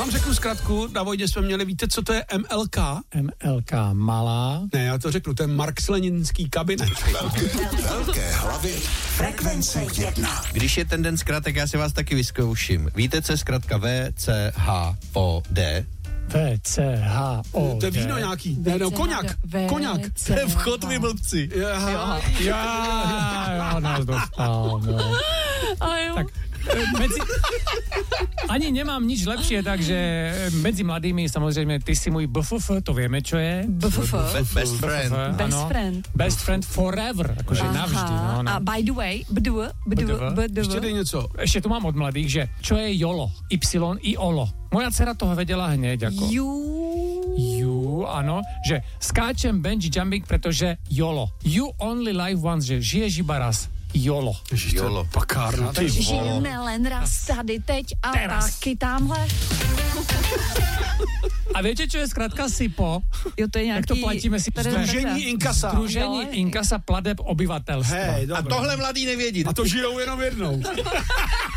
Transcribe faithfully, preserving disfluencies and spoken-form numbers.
vám řeknu zkratku, na Vojdě jsme měli, víte, co to je M L K? M L K malá. Ne, já to řeknu, to je Marx-Leninský kabinet. Velké, velké hlavy, frekvence jedna. Když je ten den zkratek, já si vás taky vyzkouším. Víte, co je zkratka V C H O D? V C H O D. To je víno nějaký. Ne, no, koňak. Koňak. To je vchod, vy blbci. Aha. Já, já nás dostal, no. Tak, medzi... Ani nemám nič lepšie, takže medzi mladými samozřejmě ty si můj B F F, to vieme, čo je. B F F. Best friend. Best ano. friend. Best friend forever, akože Aha. navždy. No, no. A by the way, bdv, bdv, bdv. Ještě dej něco. Ešte tu mám od mladých, že čo je YOLO, Y i OLO. Moja dcera toho vedela hneď, ako. You. You, áno, že skáčem bungee jumping, pretože YOLO. You only live once, že žiješ iba raz. YOLO. YOLO. Pakárna. Ty vole. Žijeme len raz tady teď a Teraz. taky tamhle. A viete, čo je zkrátka SIPO? Jo, to je nějaký... Jak to platíme si? Združení inkasa. Združení Jo. inkasa pladeb obyvatelstva. Hej, A dobré. tohle mladý nevědí. A to žijou jenom jednou.